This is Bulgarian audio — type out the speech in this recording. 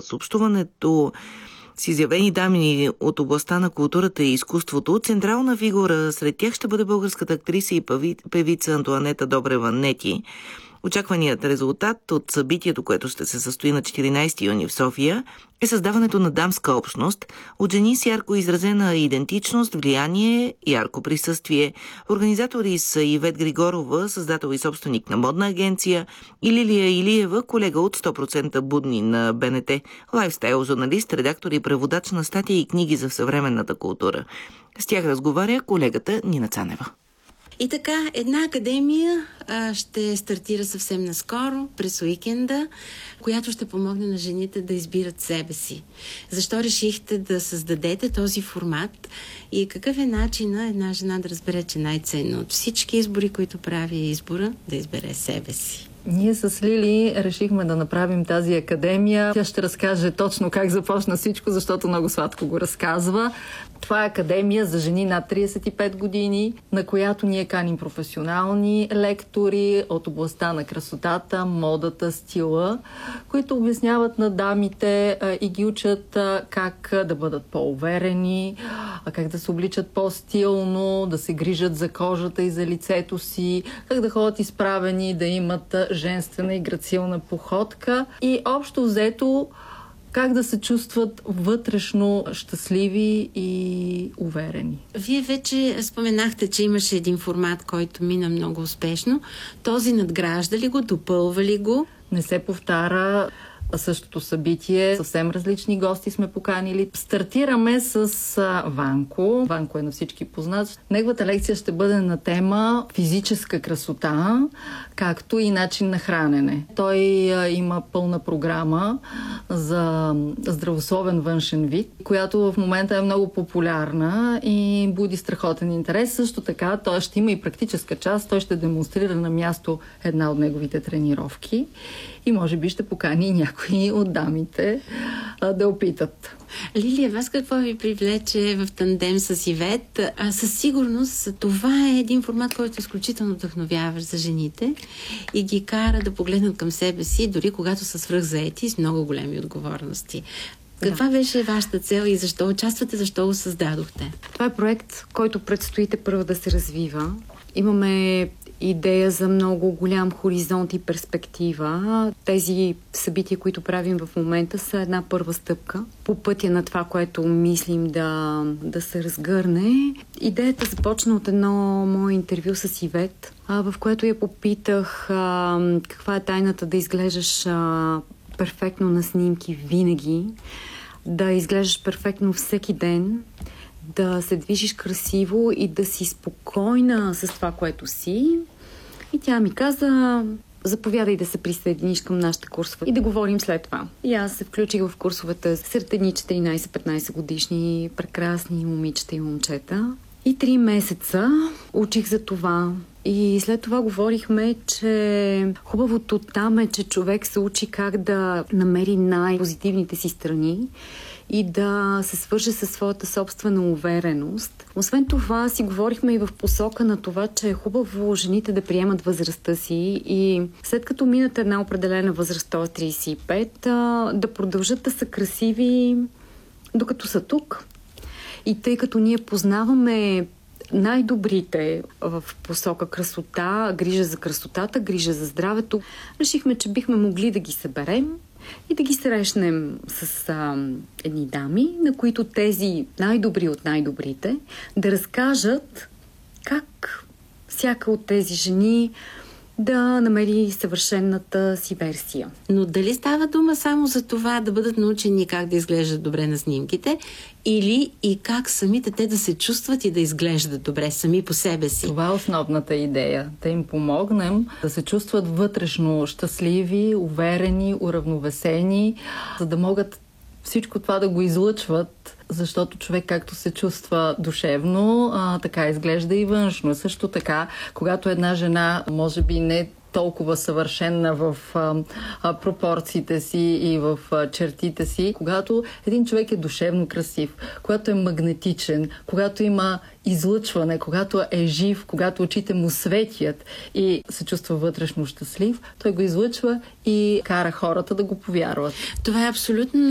с общуването, с изявени дами от областта на културата и изкуството. Централна фигура сред тях ще бъде българската актриса и певица Антоанета Добрева-Нети. Очакваният резултат от събитието, което ще се състои на 14 юни в София, е създаването на дамска общност от жени с ярко изразена идентичност, влияние, ярко присъствие. Организатори са Ивет Григорова, създател и собственик на модна агенция, и Лилия Илиева, колега от 100% будни на БНТ, лайфстайл журналист, редактор и преводач на статии и книги за съвременната култура. С тях разговаря колегата Нина Цанева. И така, една академия ще стартира съвсем наскоро, през уикенда, която ще помогне на жените да избират себе си. Защо решихте да създадете този формат и какъв е начинът една жена да разбере, че най-ценно от всички избори, които прави, е избора да избере себе си? Ние с Лили решихме да направим тази академия. Тя ще разкаже точно как започна всичко, защото много сладко го разказва. Това е академия за жени над 35 години, на която ние каним професионални лектори от областта на красотата, модата, стила, които обясняват на дамите и ги учат как да бъдат по-уверени, как да се обличат по-стилно, да се грижат за кожата и за лицето си, как да ходят изправени, да имат женствена и грацилна походка и общо взето как да се чувстват вътрешно щастливи и уверени. Вие вече споменахте, че имаше един формат, който мина много успешно. Този надгражда ли го, допълва ли го? Не се повтаря същото събитие. Съвсем различни гости сме поканили. Стартираме с Ванко. Ванко е на всички познат. Неговата лекция ще бъде на тема физическа красота, както и начин на хранене. Той има пълна програма за здравословен външен вид, която в момента е много популярна и буди страхотен интерес. Също така той ще има и практическа част. Той ще демонстрира на място една от неговите тренировки и може би ще покани някои от дамите да опитат. Лилия, вас какво ви привлече в тандем с Ивет? Със сигурност това е един формат, който е изключително вдъхновяващ за жените и ги кара да погледнат към себе си, дори когато са свръхзаети с много големи отговорности. Каква беше вашата цел и защо участвате, защо го създадохте? Това е проект, който предстоите първо да се развива. Имаме идея за много голям хоризонт и перспектива. Тези събития, които правим в момента, са една първа стъпка по пътя на това, което мислим да се разгърне. Идеята започна от едно мое интервю с Ивет, в което я попитах каква е тайната да изглеждаш перфектно на снимки винаги, да изглеждаш перфектно всеки ден, да се движиш красиво и да си спокойна с това, което си. И тя ми каза: заповядай да се присъединиш към нашите курсове и да говорим след това. И аз се включих в курсовете сред едни 14-15 годишни прекрасни момичета и момчета. И 3 месеца учих за това. И след това говорихме, че хубавото там е, че човек се учи как да намери най-позитивните си страни и да се свърже със своята собствена увереност. Освен това, си говорихме и в посока на това, че е хубаво жените да приемат възрастта си и след като минат една определена възраст, т.е. 35, да продължат да са красиви докато са тук. И тъй като ние познаваме най-добрите в посока красота, грижа за красотата, грижа за здравето, решихме, че бихме могли да ги съберем и да ги срещнем с едни дами, на които тези най-добри от най-добрите да разкажат как всяка от тези жени да намери съвършената си версия. Но дали става дума само за това да бъдат научени как да изглеждат добре на снимките, или и как самите те да се чувстват и да изглеждат добре сами по себе си? Това е основната идея. Да им помогнем да се чувстват вътрешно щастливи, уверени, уравновесени, за да могат всичко това да го излъчват, защото човек както се чувства душевно, така изглежда и външно. Също така, когато една жена може би не толкова съвършенна в пропорциите си и в чертите си, когато един човек е душевно красив, когато е магнетичен, когато има излъчване, когато е жив, когато очите му светят и се чувства вътрешно щастлив, той го излъчва и кара хората да го повярват. Това е абсолютно